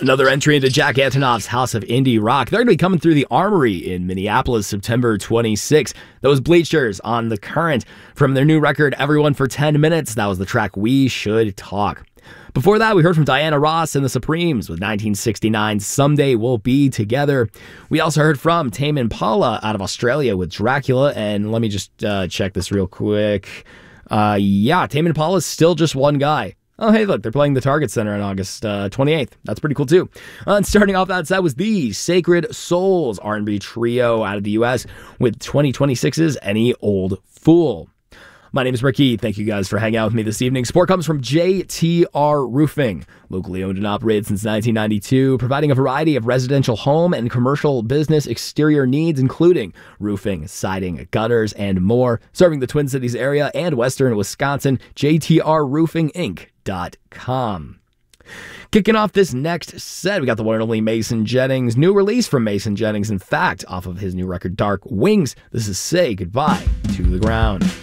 Another entry into Jack Antonoff's House of Indie Rock. They're going to be coming through the Armory in Minneapolis, September 26. Those bleachers on the Current from their new record, Everyone for 10 Minutes. That was the track We Should Talk. Before that, we heard from Diana Ross and the Supremes with 1969's Someday We'll Be Together. We also heard from Tame Impala out of Australia with Dracula. And let me just check this real quick. Tame Impala is still just one guy. Oh, hey, look, they're playing the Target Center on August 28th. That's pretty cool, too. And starting off that set was the Sacred Souls R&B trio out of the U.S. with 2026's Any Old Fool. My name is Ricky. Thank you guys for hanging out with me this evening. Support comes from JTR Roofing, locally owned and operated since 1992, providing a variety of residential home and commercial business exterior needs, including roofing, siding, gutters, and more. Serving the Twin Cities area and western Wisconsin, JTRRoofingInc.com. Kicking off this next set, we got the one and only Mason Jennings. New release from Mason Jennings, in fact, off of his new record, Dark Wings. This is Say Goodbye to the Ground.